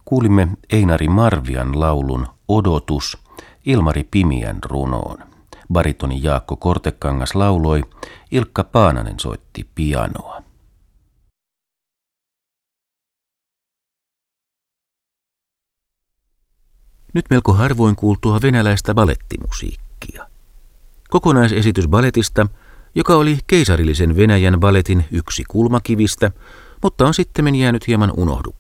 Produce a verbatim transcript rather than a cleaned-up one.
Kuulimme Einari Marvian laulun Odotus Ilmari Pimiän runoon. Baritoni Jaakko Kortekangas lauloi, Ilkka Paananen soitti pianoa. Nyt melko harvoin kuultua venäläistä balettimusiikkia. Kokonaisesitys baletista, joka oli keisarillisen Venäjän baletin yksi kulmakivistä, mutta on sittemmin jäänyt hieman unohduksiin.